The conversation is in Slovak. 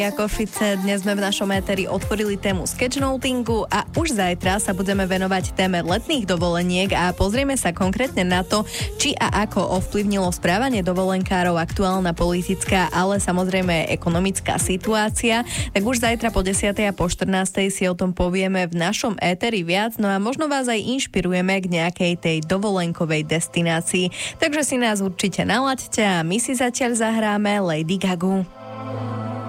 Košice. Dnes sme v našom éteri otvorili tému sketchnotingu a už zajtra sa budeme venovať téme letných dovoleniek a pozrieme sa konkrétne na to, či a ako ovplyvnilo správanie dovolenkárov aktuálna politická, ale samozrejme aj ekonomická situácia. Tak už zajtra po 10. a po 14. si o tom povieme v našom éteri viac, no a možno vás aj inšpirujeme k nejakej tej dovolenkovej destinácii. Takže si nás určite nalaďte a my si zatiaľ zahráme Lady Gagu.